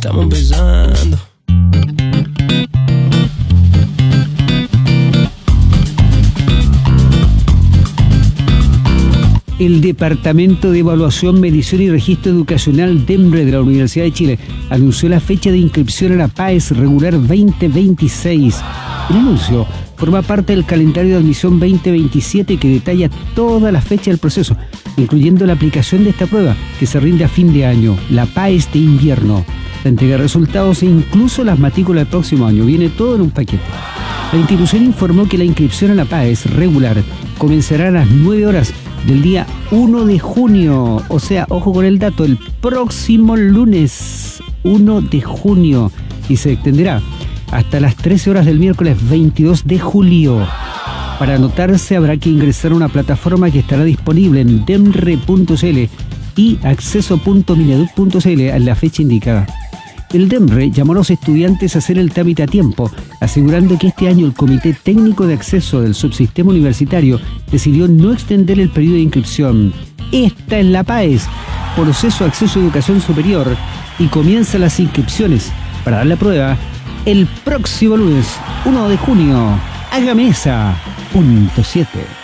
estamos empezando. El Departamento de Evaluación, Medición y Registro Educacional DEMRE de la Universidad de Chile anunció la fecha de inscripción a la PAES regular 2026. El anuncio forma parte del calendario de admisión 2027 que detalla toda la fecha del proceso, incluyendo la aplicación de esta prueba que se rinde a fin de año, la PAES de invierno, la entrega de resultados e incluso las matrículas del próximo año. Viene todo en un paquete. La institución informó que la inscripción a la PAES regular comenzará a las 9 horas del día 1 de junio, o sea, ojo con el dato, el próximo lunes 1 de junio, y se extenderá hasta las 13 horas del miércoles 22 de julio. Para anotarse habrá que ingresar a una plataforma que estará disponible en demre.cl y acceso.mineduc.cl en la fecha indicada. El DEMRE llamó a los estudiantes a hacer el trámite a tiempo, asegurando que este año el Comité Técnico de Acceso del Subsistema Universitario decidió no extender el periodo de inscripción. Esta es la PAES, Proceso de Acceso a Educación Superior, y comienzan las inscripciones para dar la prueba el próximo lunes 1 de junio. Hágame esa. .7